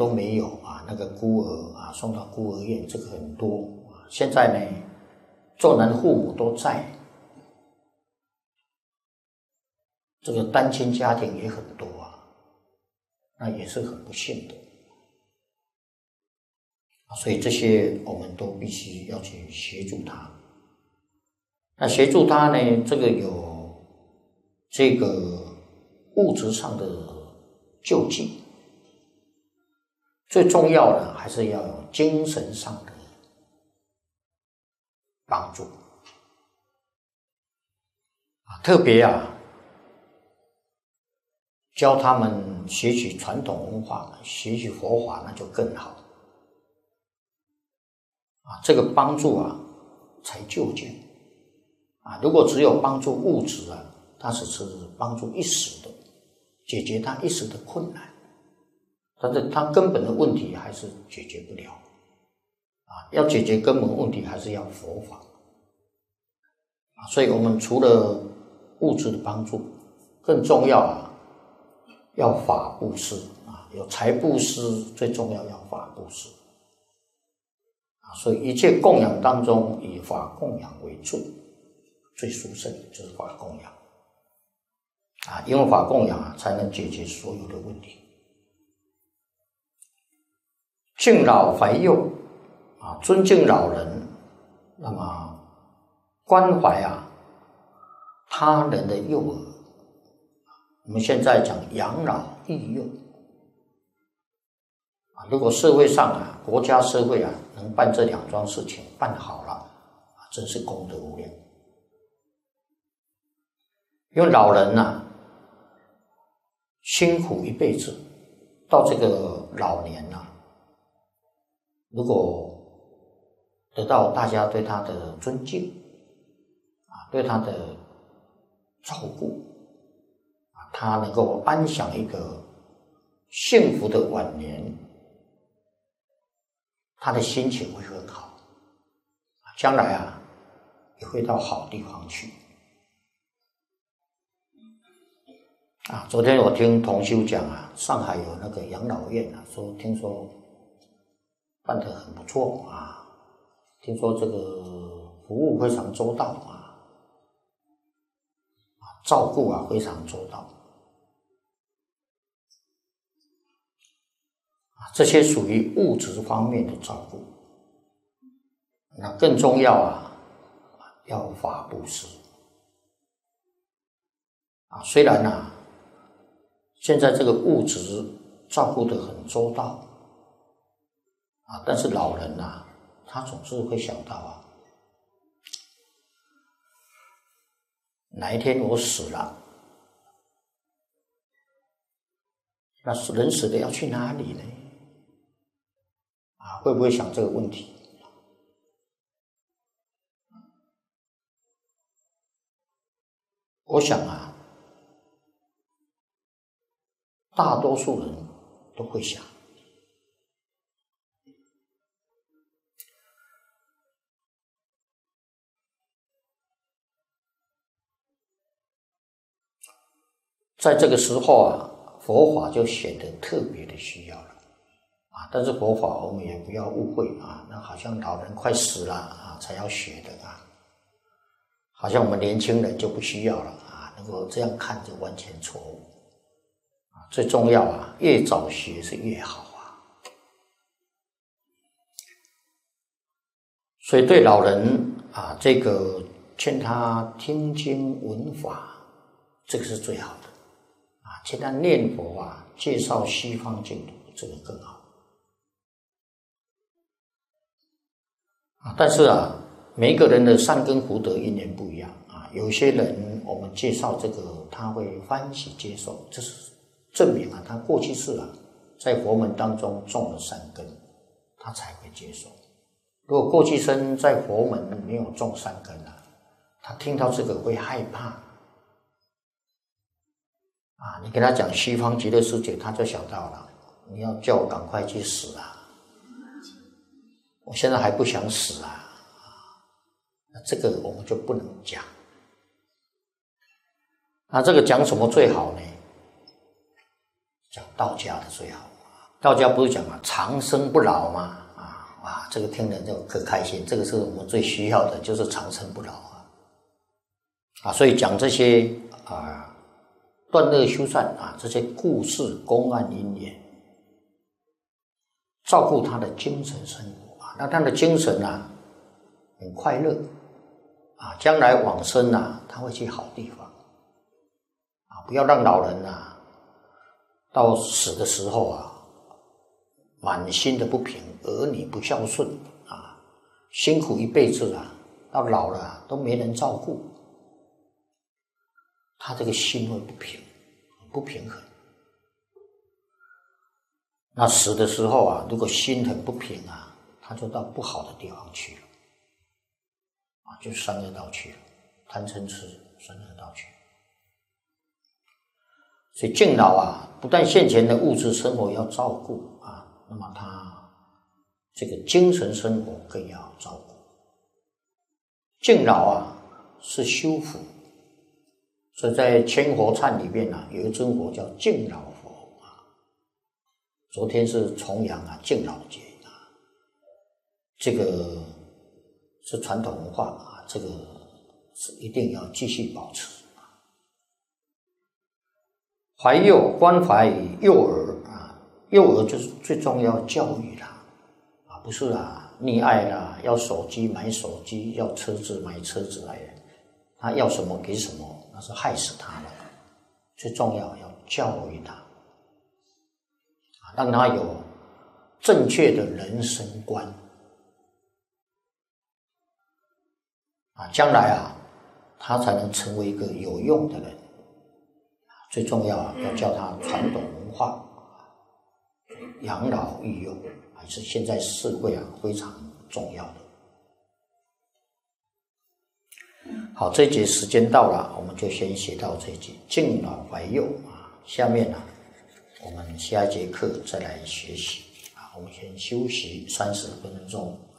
都没有啊，那个孤儿啊送到孤儿院，这个很多啊。现在呢，重男父母都在，这个单亲家庭也很多啊，那也是很不幸的。所以这些我们都必须要去协助他。那协助他呢，这个有这个物质上的救济，最重要的还是要有精神上的帮助特别教他们学习传统文化，学习佛法，那就更好这个帮助才究竟如果只有帮助物质它只是帮助一时的，解决他一时的困难，但是他根本的问题还是解决不了要解决根本问题还是要佛法所以我们除了物质的帮助，更重要要法布施有财布施，最重要要法布施所以一切供养当中，以法供养为主，最殊胜就是法供养因为法供养才能解决所有的问题。敬老怀幼尊敬老人，那么关怀他人的幼儿。我们现在讲养老育幼如果社会上国家社会能办这两桩事情办好了真是功德无量。因为老人辛苦一辈子，到这个老年如果得到大家对他的尊敬对他的照顾他能够安享一个幸福的晚年，他的心情会很好将来也会到好地方去昨天我听同修讲上海有那个养老院说听说办得很不错听说这个服务非常周到照顾非常周到这些属于物质方面的照顾。那更重要要法布施虽然现在这个物质照顾得很周到但是老人他总是会想到哪一天我死了，那人死了要去哪里呢？会不会想这个问题？我想大多数人都会想。在这个时候佛法就显得特别的需要了但是佛法我们也不要误会那好像老人快死了才要学的好像我们年轻人就不需要了如果这样看就完全错误最重要越早学是越好所以对老人这个劝他听经闻法，这个是最好的劝他念佛介绍西方净土，这个更好但是每个人的善根福德因缘不一样有些人我们介绍这个他会欢喜接受，这是证明他过去世在佛门当中种了善根，他才会接受。如果过去生在佛门没有种善根他听到这个会害怕你跟他讲西方极乐世界，他就想到了你要叫我赶快去死我现在还不想死那这个我们就不能讲这个讲什么最好呢？讲道家的最好道家不是讲长生不老吗？哇，这个听人就可开心，这个是我们最需要的，就是长生不老所以讲这些断恶修善这些故事公案因缘，照顾他的精神生活让他的精神很快乐将来往生他会去好地方不要让老人到死的时候满心的不平，儿女不孝顺辛苦一辈子到老了都没人照顾，他这个心会不平衡。那死的时候如果心很不平他就到不好的地方去了就三恶道去了，贪嗔痴三恶道去了。所以敬老不但现前的物质生活要照顾那么他这个精神生活更要照顾。敬老是修福，所以在千佛忏里面有一尊佛叫敬老佛昨天是重阳敬老节这个是传统文化这个是一定要继续保持。怀幼，关怀幼儿幼儿就是最重要的教育不是溺爱要手机买手机，要车子买车子来他要什么给什么，那是害死他了。最重要要教育他让他有正确的人生观将来他才能成为一个有用的人。最重要要教他传统文化，养老育幼还是现在社会非常重要的。好，这一节时间到了，我们就先学到这一节敬老怀幼下面我们下一节课再来学习我们先休息30分钟。